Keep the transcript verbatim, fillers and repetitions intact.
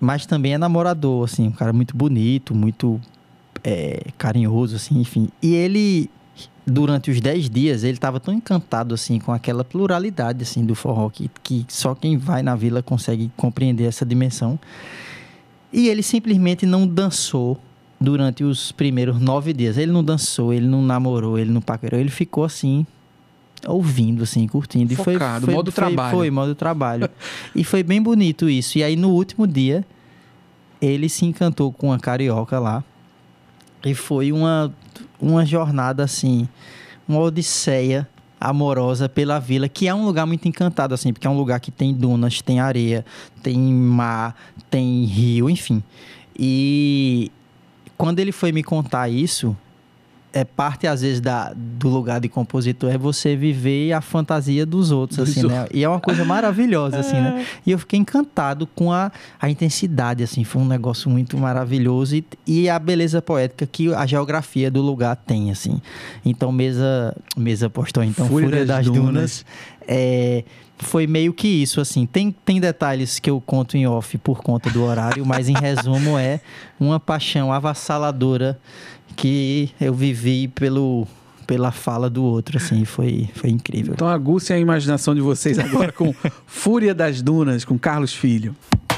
mas também é namorador, assim, um cara muito bonito, muito é, carinhoso, assim, enfim. E ele, durante os dez dias, ele estava tão encantado, assim, com aquela pluralidade, assim, do forró, que, que só quem vai na vila consegue compreender essa dimensão. E ele simplesmente não dançou durante os primeiros nove dias. Ele não dançou, ele não namorou, ele não paquerou, ele ficou assim, ouvindo, assim, curtindo. E Focado, foi, foi, modo foi, trabalho. Foi, modo trabalho. E foi bem bonito isso. E aí, no último dia, ele se encantou com uma carioca lá. E foi uma, uma jornada, assim, uma odisseia amorosa pela vila, que é um lugar muito encantado, assim, porque é um lugar que tem dunas, tem areia, tem mar, tem rio, enfim. E quando ele foi me contar isso, é parte, às vezes, da, do lugar de compositor é você viver a fantasia dos outros, assim, Isso. né? E é uma coisa maravilhosa, assim, né? E eu fiquei encantado com a, a intensidade, assim, foi um negócio muito maravilhoso e, e a beleza poética que a geografia do lugar tem, assim. Então, Mesa, Mesa postou, então, Fúria Fúria das das, Dunas. Dunas, é... Foi meio que isso, assim. Tem, tem detalhes que eu conto em off por conta do horário, mas em resumo é uma paixão avassaladora que eu vivi pelo, pela fala do outro, assim. Foi, foi incrível. Então aguçem a imaginação de vocês agora com Fúria das Dunas, com Carlos Filho.